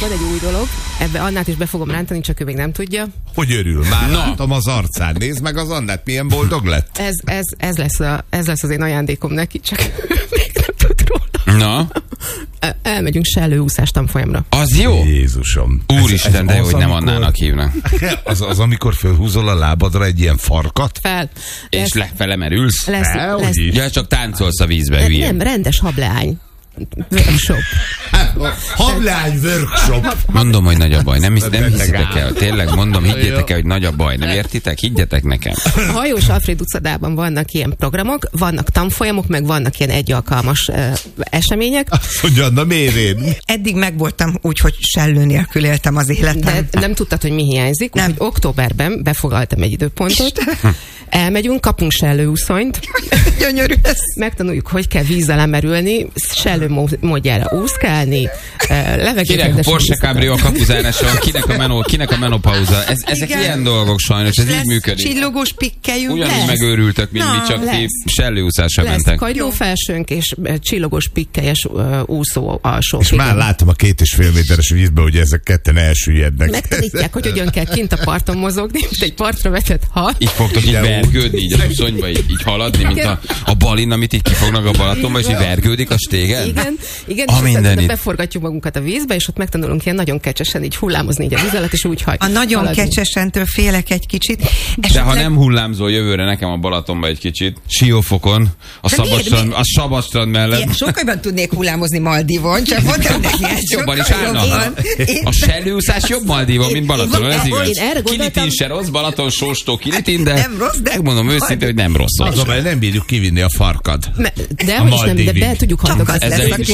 van egy új dolog, ebbe Annát is be fogom rántani, csak ő még nem tudja. Hogy örül? Már látom az arcán. Nézd meg az Annát, milyen boldog lett. Ez lesz az én ajándékom neki, csak még nem tud róla. Na? Elmegyünk sellőúszás tanfolyamra. Az jó? Jézusom. Úristen, de jó, hogy nem amikor... Annának hívnak. Az, amikor fölhúzol a lábadra egy ilyen farkat? Fel. És felemerülsz? Lesz. Ja, csak táncolsz a vízbe, hülyén. Nem, rendes hableány. Workshop. Hablány workshop. Mondom, hogy nagy a baj. Nem hiszitek el. Tényleg mondom, higgyétek el, hogy nagy a baj. Nem értitek? Higgyetek nekem. A Hajós Alfréd utcadában vannak ilyen programok, vannak tanfolyamok, meg vannak ilyen egyalkalmas események. Azt mondja, na miért én? Eddig megvoltam úgy, hogy sellő nélkül éltem az életem. De nem tudtad, hogy mi hiányzik, úgyhogy októberben befoglaltam egy időpontot. Elmegyünk, kapunk sellőúszonyt. Gyönyörű ez. Megtanuljuk, hogy kell víz alá merülni, sellő módjára úszkálni, levegőt. Kinek a Porsche Cabrio a kapuzárása, kinek a menopauza. Ezek ilyen dolgok sajnos, ez így működik. Csillogós pikkelyünk. Ugyanúgy megőrültök, mint mi, csak ti sellőúszásra mentek. Lesz kagylófelsőnk és csillogós pikkelyes úszó alsó. És már látom a 2,5 méteres vízbe, hogy ezek ketten elsüllyednek. Megtanítják, hogy hogyan kell kint a parton mozogni, mint egy partra vetett hal. Így fogtok így vergődni, így az uszonyba, így haladni, mint a balin, amit így kifognak a Balatonba, és így vergődik a stégen. Igen, és aztán beforgatjuk magunkat a vízbe, és ott megtanulunk ilyen nagyon kecsesen így hullámozni így a víz alatt, és úgy A nagyon kecsesentől félek egy kicsit. De ha nem hullámzol jövőre nekem a Balatonba egy kicsit, Siófokon, a Szabadstrand mellett. Ilyen, sokkal jobban tudnék hullámozni Maldivon, csak mondtam neki, ez jobban is állna. A sellőúszás jobb Maldivon, mint Balatonon, ez igaz. Kilitin se rossz, Balaton sóstó Kilitin, de megmondom őszintén, hogy nem rossz. Azon, mert nem bírjuk kivinni a farkad. De hogy is nem, de be tudjuk hajtogatni. Ezzel én is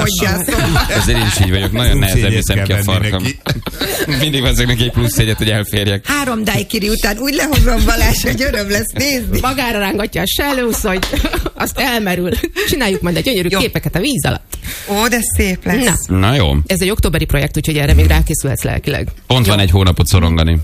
így vagyok. Nagyon nehezen viszem ki a farkam. Mindig veszek neki egy plusz jegyet, hogy elférjek. 3 daiquiri után úgy lehozom Balázs, hogy öröm lesz nézni. Magára rángatja a sellőúszonyt, azt elmerül. Csináljuk majd egy gyönyörű képeket a víz alatt. Ó, de szép lesz. Na jó. Ez egy októberi projekt, úgyhogy erre még rákészülhetsz lelkileg. Pont van egy hónapot szorongani.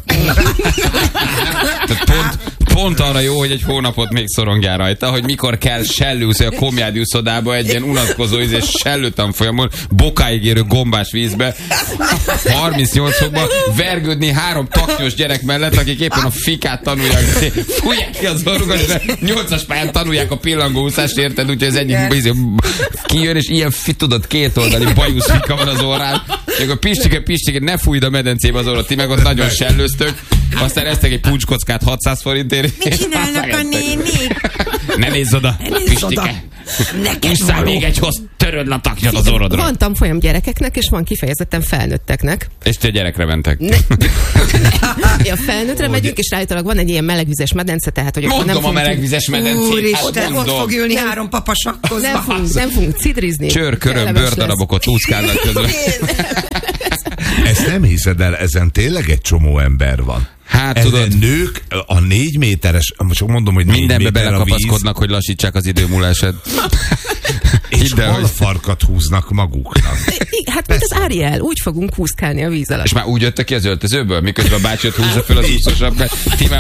Pont arra jó, hogy egy hónapot még szorongjál rajta, hogy mikor kell sellőúszni a Komjádi úszodába egy ilyen unatkozó és sellőtanfolyamon, bokáig érő gombás vízbe, 38 fokban vergődni 3 taknyos gyerek mellett, akik éppen a fikát tanulják, fújják ki az orrukat, és 8-as pályán tanulják a pillangóúszást, érted? Úgyhogy az egyik kijön, és ilyen tudod, 2 oldali bajusz fika van az orrán, és akkor pistike, ne fújd a medencébe az orrot, ti meg ott nagyon sellőztök, aztán eztek egy puncskockát 600 forintért. Mit csinálnak a nénik? Ne nézz oda, pistike. Ússzál még egy hoz, töröd a taknyot az orrodra. Van tanfolyam gyerekeknek, és van kifejezetten felnőtteknek. És te gyerekre mentek. A felnőttre megyünk, és állítólag van egy ilyen melegvizes medence, tehát hogy mondom nem a melegvizes medencét. Úristen, ott fog ülni 3 papa sakkozva. Nem fogunk cidrizni. Csőr, köröm, bőrdarabokat úszkálnak közben. Ezt nem hiszed el, ezen tényleg egy csomó ember van. Hát ezen tudod, nők a 4 méteres, csak mondom, hogy 4 mindenbe méter belekapaszkodnak, hogy lassítsák az időmúlását. És halfarkat húznak maguknak. Hát mint az Ariel, úgy fogunk húszkálni a víz alatt. És már úgy jöttek ki az öltözőből, miközben a bácsi ott húzza fel az úszósapkát.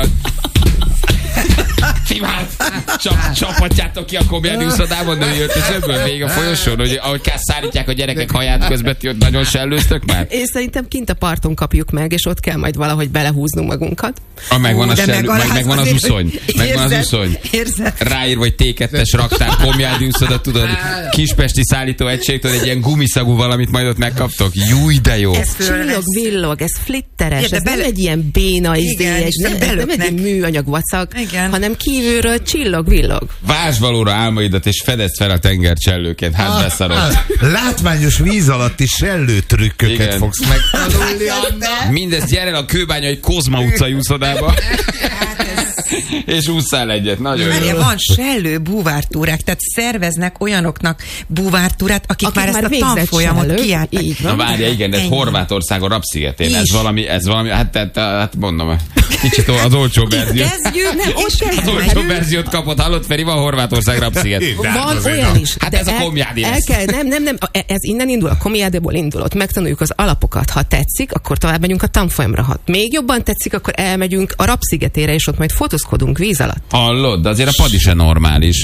Ti már csaphatjátok ki a Komjádi úszodában, de öltözőből végig a folyosón, hogy ahogy szárítják a gyerekek haját közben, ti ott nagyon sellőztek már? Én szerintem kint a parton kapjuk meg, és ott kell majd valahogy belehúznunk magunkat. Megvan a sellő, megvan az uszony. Megvan az uszony. Ráír, vagy T2-es raktár, Komjádi úszoda, tudod, kispesti szállító egység, tudod, egy ilyen gumiszagú valamit majd ott megkaptok. Júj, de jó. Ez csillog, villog, ez flitteres, ez nem egy ilyen béna izé, nem egy műanyag vacak, hanem kívülről csillog, villog. Vásd valóra álmaidat, és fedezd fel a tengercsellőket, hát beszarod. Látványos víz alatti sellőtrükköket fogsz megtanulni. Mindezt gyere el a Kőbányai Kozma utcai úszodába. És ússzál egyet, nagyon jó. Van sellő búvártúrák, tehát szerveznek olyanoknak búvártúrát, akik már ezt a tanfolyamot kijárták. Na várja, igen, ez Horvátországon Rapszigetén. Ez valami, hát mondom, kicsit az olcsó verzió. Az olcsó verziót kapott, hallott, Feri, van Horvátország Rapsziget. Van olyan is. Hát ez a Komjádi lesz. Nem, ez innen indul, a Komjádiból indul, ott megtanuljuk az alapokat. Ha tetszik, akkor tovább megyünk a tanfolyamra. Ha még jobban tetszik, akkor elmegyünk a Rapszigetére, és ott majd fotózkodunk víz alatt. Hallod, de azért a padi se normális.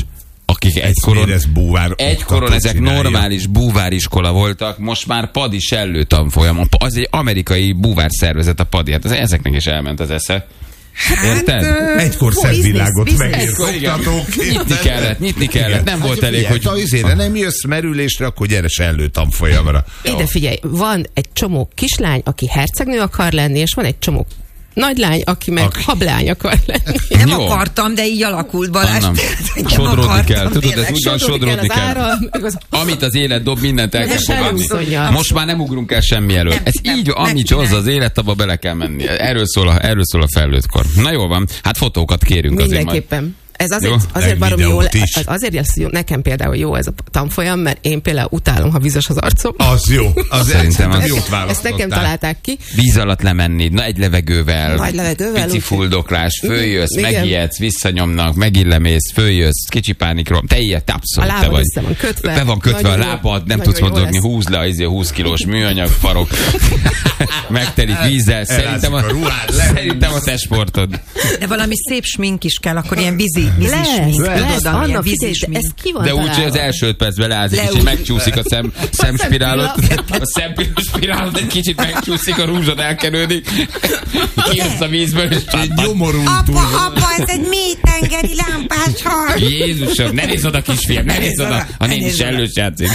akik egykoron ezek normális búváriskola voltak, most már padi sellő tanfolyam. Az egy amerikai búvár szervezet a padi. Hát ezeknek is elment az esze. Érted? Egykor szebb megért Nyitni kellett. Nem volt elég, hogy... Ha azért nem jössz merülésre, akkor gyere sellő tanfolyamra. Ide figyelj, van egy csomó kislány, aki hercegnő akar lenni, és van egy csomó nagylány, aki meg hablány akar lenni. Nem akartam, de így alakult, Balázs. Sodródni kell. Tudod, ez ugyan sodródni kell. Amit az élet dob, mindent el kell fogadni. Most már nem ugrunk el semmi előtt. Ez így, amit hozza az élet, abba bele kell menni. Erről szól a felnőttkor. Na jól van, hát fotókat kérünk azért majd. Mindenképpen. Ez azért barom jó, azért lesz jó, nekem például jó ez a tanfolyam, mert én például utálom, ha vizes az arcom. Az jó. Szerintem az jót választottál. Ezt nekem találták ki. Víz alatt lemenni, egy levegővel, pici fuldoklás, följössz, megijedsz, visszanyomnak, megillemész, följössz, kicsi pánikról. Te ilyet, abszolút te vagy. Be van kötve a lábad, nem tudsz mozogni, húzd le a 20 kilós műanyag farok. Megtelik vízzel. Szerintem a te sportod. De valami szép smink is kell, akkor ilyen vízi Anna, figyelj, ez ki van de úgy, hogy az első 5 percben leázik, és megcsúszik a szemspirálot. A szemspirálot egy kicsit megcsúszik, a rúzsod elkenődik. Kijössz a vízből, és Apa, ez egy mélytengeri lámpás hal. Jézusom, ne nézz oda, kisfiam, ne nézz oda. A néni sellős játszik.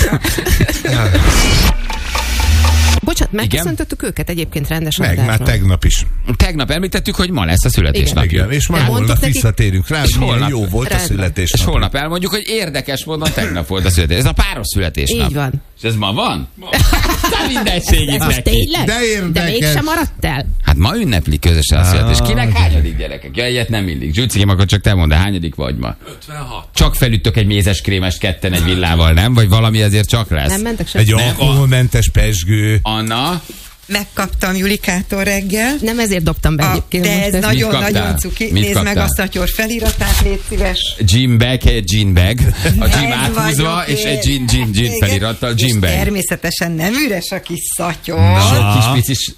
Bocsánat, megköszöntöttük őket egyébként rendesen adásban. Már tegnap is. Tegnap említettük, hogy ma lesz a születésnapja. Igen, és már holnap visszatérünk rá, hogy milyen jó volt a születésnap. És holnap elmondjuk, hogy érdekes módon tegnap volt a születésnap. Ez a páros születésnap. Így van. És ez ma van? De mindegség itt neki. Tényleg? De érdekes. De mégsem maradt el? Hát ma ünneplik közösen a születés. Kinek hányadik gyerekek? Ja, ilyet nem illik. Zsülcikém, akkor csak te mondd, de hányadik vagy ma? 56. Csak felüttök egy mézes krémest ketten egy villával, nem? Vagy valami azért csak lesz? Nem mentek sem. Egy alkoholmentes pezsgő. Anna? Megkaptam Julikától reggel. Nem ezért dobtam be egyébként. De ez nagyon cuki. Nézd meg a szatyor feliratát, légy szíves. Gym bag, egy gym bag. A gym áthúzva, és egy gym felirattal. Gym bag. Természetesen nem üres a kis szatyor. Na, kis picis.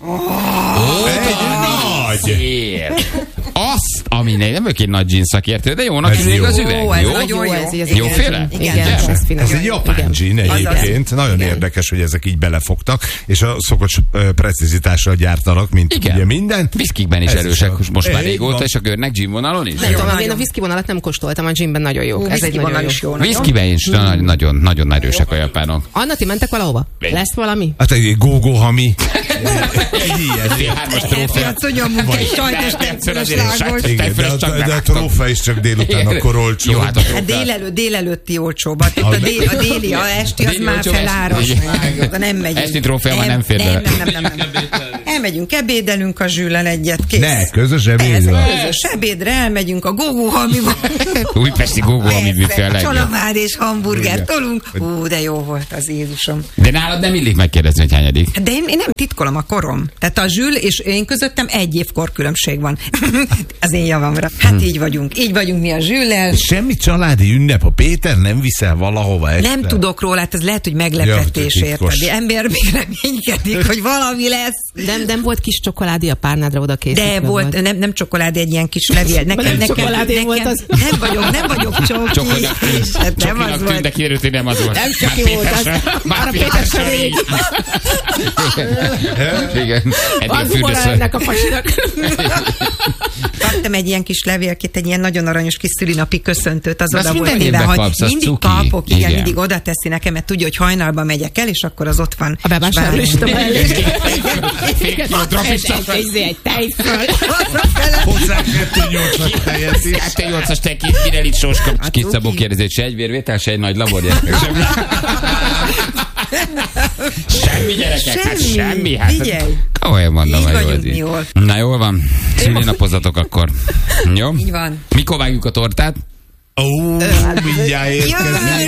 Nagy. Azt, ami nem ők egy nagy gin szakértő, de jónak tűnik az üveg. Ez nagyon jó. Jóféle? Igen. Ez egy japán gin egyébként. Nagyon érdekes, hogy ezek így belefogtak, és a szokott precizitással gyártanak, mint ugye minden. Viszkikben is erősek most már régóta, és a görnek gin vonalon is. Nem tudom, én a viszki vonalat nem kóstoltam, a ginben nagyon jó. Ez egy nagyon jó. Viszkiben is nagyon erősek a japánok. Anna, ti mentek valahova? Lesz valami? Hát egy gógó-hami. Egy ilyen. Piacon nyomunk egy sajtos tempőslágos. De a trófea is csak délután akkor olcsó. Hát délelőtti olcsóba. A déli, a esti az már feláros. Nem megyünk. Esti trófea már nem fér bele. Nem. Elmegyünk, ebédelünk a Zsüllel egyet, kész. Ne, közös ebédre. Közös ebédre elmegyünk a gógóhamiba. Újpesti gógóhami büfé a legjobb. Csalamád és hamburger tolunk. De jó volt az, Jézusom. De nálad nem illik megkérdezni, hogy hányadik. De én nem titkolom a korom. Tehát a Zsül és én közöttem 1 év korkülönbség van. Az én javamra. Hát így vagyunk mi a Zsüllel. Semmi családi ünnep, a Péter nem viszel valahova este? Nem tudok róla, hát ez lehet, hogy meglepetés, érted. Ember még reménykedik, hogy valami lesz. Nem volt kis csokoládé a párnádra oda készítve? De volt, nem csokoládé, egy ilyen kis levél. Nekem volt az. Nem vagyok csoki. Csokinak tűnt, de kiderült, hogy nem az volt. Nem csoki volt az. Már a Péter sem rég. Igen. Van humora ennek a pasinak. Kaptam egy ilyen kis levélkét, egy ilyen nagyon aranyos kis szülinapi köszöntőt, az oda volt téve, hogy mindig kapok, igen, mindig oda teszi nekem, mert tudja, hogy hajnalban megyek el, és akkor az ott van. A bevásárlóista mellé. Egy tejföl. Hozzá 2-8-as tejet is. 2-8-as tej, 2 Pirelli sóska. Kis Szabó kérdezi, se egy vérvétel, se egy nagy laborja. Semmi gyerekek, semmi. Figyelj. Olyan mondom, így vagyunk jól. Na jól van, szülinapozatok akkor. Jó? Így van. Mikor vágjuk a tortát? Mindjárt érkezik.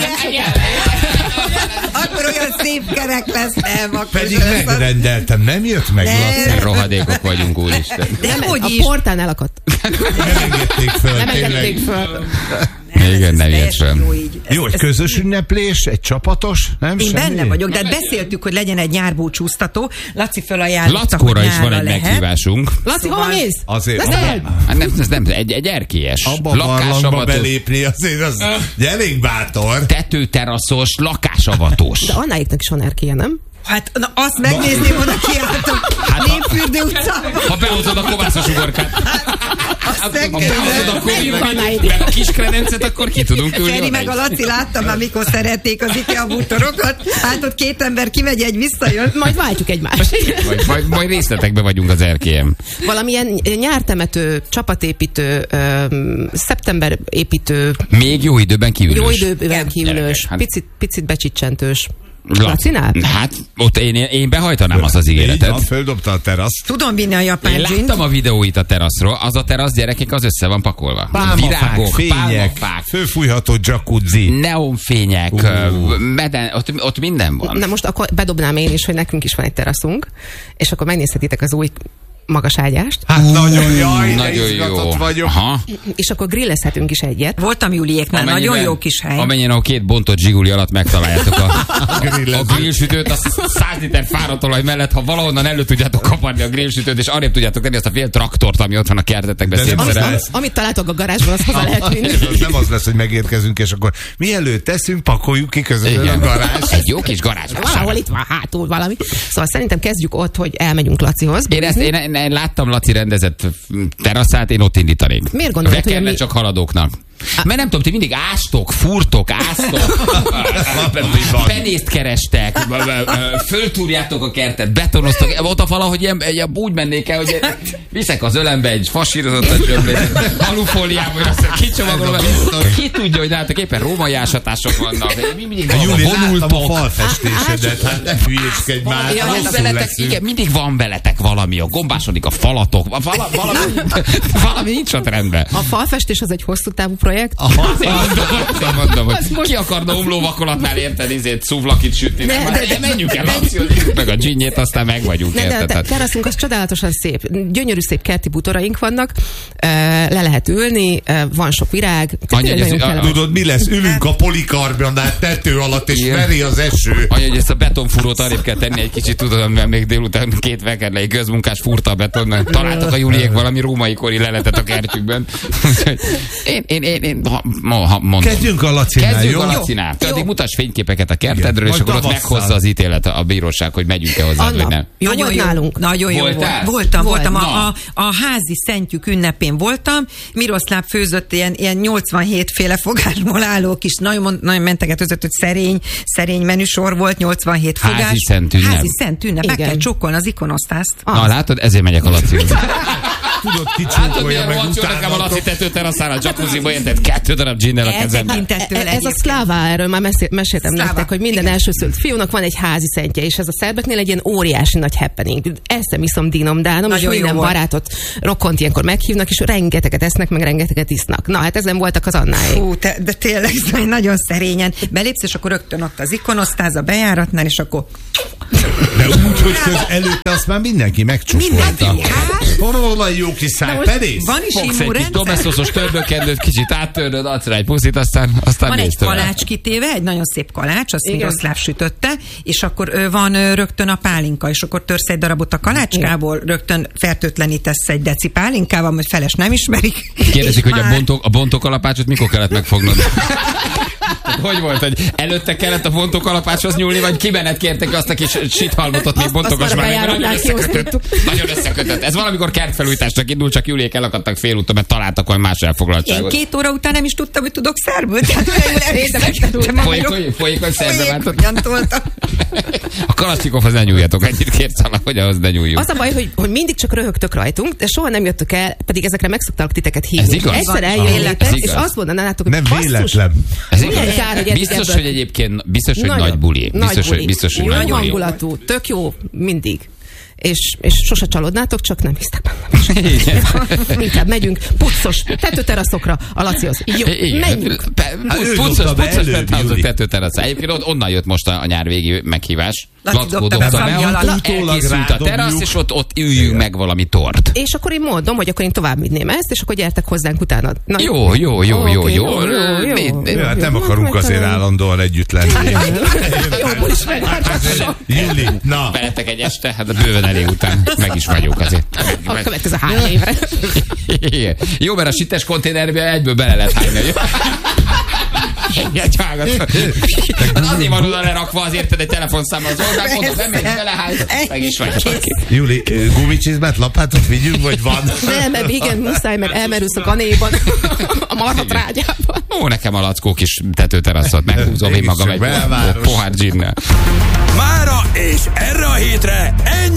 Akkor olyan szép kerek lesz, nem. Pedig megrendeltem, nem jött meg? Rohadékok vagyunk, úristen. De hogy a is? portán elakadt. Nem engedték föl. Nem engedték föl. Igen, nem jött sem. Jó, egy közös ünneplés, egy csapatos, nem? Én benne vagyok, de beszéltük, hogy legyen egy nyárbúcsúztató. Laci felajánlotta, Lackóra is van egy lehet. meghívásunk. Laci, hova mész? Azért. Nem, egy erkélyes. Abba a barlangba belépni, azért az elég bátor. Tetőteraszos, lakásavatós. De Annáiknak is van erkélye, nem? Hát, na, azt megnézném, oda kiálltam. Népfürdő utcában. Ha behozod a kovászos ugorkát. Ha behozod a a kis kredencet, akkor ki tudunk ülni. Feri meg a Laci, láttam már, mikor szerették az IKEA bútorokat. Hát ott két ember kimegy, egy visszajön. Majd váltjuk egymást. Majd részletekbe vagyunk az erkélyem. Valamilyen nyártemető, csapatépítő, szeptemberépítő. Még jó időben kívülős. Jó időben kívülős. Picit becsicsentős. Lacinál? Hát, ott én behajtanám azt az ígéretet. Így, földobta a terasz. Tudom vinni a japán Én dzsint. láttam a videóit a teraszról, az a terasz, gyerekek, az össze van pakolva. Pálmafák, fények, főfújható jacuzzi. Neonfények, ott minden van. Na most akkor bedobnám én is, hogy nekünk is van egy teraszunk, és akkor megnézhetitek az új magas ágyást. Hát nagyon nagyon jó. Vagyok. Aha. És akkor grillezhetünk is egyet. Voltam Juliéknál, nagyon jó kis hely. Amennyien a két bontott zsiguli alatt megtaláljátok a grillsütőt, a 100 liter fáradtolaj mellett, ha valahonnan elő tudjátok kaparni a grillsütőt, és arrébb tudjátok tenni azt a fél traktort, ami ott van a kertetekben szétszerelve. Amit találtok a garázsban, azt hozzá lehet vinni. Nem az lesz, hogy megérkezünk, és akkor mielőtt teszünk, pakoljuk ki közben a garázs. Egy jó kis garázsban. Valahol itt van hátul valami. Szóval szerintem kezdjük ott, hogy elmegyünk Lacihoz. Én láttam Laci rendezett teraszát, én ott indítanék. Miért gondolod, hogy mi... csak haladóknak? Mert nem tudom, ti mindig ástok, furtok, penészt kerestek, föltúrjátok a kertet, betonoztok, ott valahogy úgy mennék el, hogy viszek az ölembe egy fasírozottat zsömlét, alufóliába, hogy azt kicsomagolom, ki tudja, hogy nálatok éppen római ásatások vannak. Júli, láttam a falfestésedet, hát ne hülyéskedj már. Igen, mindig van veletek valami, a gombásodik a falatok, valami nincs ott rendben. A falfestés az egy hosszú távú projekt. Mondom, hogy ki akarna omlóvakolatnál érted szuvlakit sütni. De menjünk el, meg a dzsinnyét, aztán meg vagyunk. De a teraszunk az csodálatosan szép. Gyönyörű szép kerti bútoraink vannak, le lehet ülni, van sok virág. Tudod, mi lesz? Ülünk a polikarbonát tető alatt, és veri az eső. Anya, hogy ezt a betonfúrót arrébb kell tenni egy kicsit, tudod, mert még délután két vekedlei közmunkás fúrta a beton, találtak a Juliék valami római kori leletet a kertjükben. Én mondom. Kezdjünk a Lacinál, jó? Addig mutass fényképeket a kertedről, és akkor ott meghozza az ítélet a bíróság, hogy megyünk-e hozzád, vagy nem. Nagyon jó nálunk. Nagyon jó volt. Voltam. A házi szentjük ünnepén voltam. Miroszláv főzött ilyen 87 féle fogásból álló kis, nagyon mentegetőzött, hogy szerény menüsor volt, 87 fogás. Házi szent ünnep. Házi szent ünnep. Meg kell csokkolni az ikonosztászt. Na látod, ezért megyek a Lacihoz. Tudod, kicsókolja meg utána. A Laci tetőteraszán a jacuzziba érted 2 darab gin-nel a kezemben. Ez a szláva, erről már meséltem nektek, hogy minden elsőszült fiúnak van egy házi szentje, és ez a szerbeknél egy ilyen óriási nagy happening. Eszem, iszom, dínom, dánom, és minden barátot, rokkont ilyenkor meghívnak, és rengeteget esznek, meg rengeteget isznak. Na, hát ezen voltak az Annái. Hú, de tényleg nagyon szerényen. Belépsz, és akkor rögtön ott az ikonosztáz a bejáratnál, és akkor... De úgy, hogy előtte azt már mindenki megcsúfolta. Van jó kis szájperész? Van is immunrendszer. Fogsz egy kis domesztoszos törbökendőt, kicsit áttörnöd, adsz rá egy puszit, aztán van egy kalács kitéve, egy nagyon szép kalács, azt Miroszláv sütötte, és akkor van rögtön a pálinka, és akkor törsz egy darabot a kalácskából, rögtön fertőtlenítesz egy deci pálinkával, majd feles nem ismerik. Kérdezik, hogy a bontókalapácsot mikor kellett megfognod? Hogy volt, hogy előtte kellett a bontókalapácshoz nyúlni, vagy kimenet kértek azt a kis sithalmotot, még bontokas már. Nagyon összekötött. Ez valamikor kertfelújításnak indult, csak Juliék elakadtak félúton, mert találtak valami más elfoglaltságot. Én 2 óra után nem is tudtam, hogy tudok szerbül. Folyékony szerbe váltott. A Kalasznyikov, az ne nyúljatok ennyit, kérsz, hogy ahhoz ne nyúljunk. Az a baj, hogy mindig csak röhögtök rajtunk, de soha nem jöttök el, pedig ezekre meg szoktak titeket hívni. Ez igaz? Egyszer eljöttek, és azt mondanátok, hogy nem véletlen. Biztos, hogy egyébként nagy buli. Biztos, hogy jó hangulatú, tök jó, mindig. és sose csalódnátok, csak nem hisztek bennem. Inkább megyünk puccos tetőteraszokra a Lacihoz. Jó, menjünk. Puccos tetőteraszra. Egyébként onnan jött most a nyárvégi meghívás. Lackó dobta be, elkészült a terasz, és ott üljünk meg valami tort. És akkor én mondom, hogy akkor én tovább vinném ezt, és akkor gyertek hozzánk utána. Na, jó. Hát nem akarunk azért állandóan együtt lenni. Jobban is megálltással. Júli, na. Veletek egy este, hát bőven elég után meg is vagyok azért. A következő 3 évre. Jó, mert a sittes konténerbe egyből bele lehet hányni. Azért van oda lerakva, az érted egy telefonszámmal az oldalán, mondom, nem megy belehány, meg is vagy. Júli, gumicsizmát, lapátot vigyünk, vagy van? Nem, igen, muszáj, mert elmerülsz a ganéban, a marhatrágyában. Ó, nekem a Lackó kis tetőteraszot, meghúzom én magam egy pohár ginnel. Mára és erre a hétre ennyi.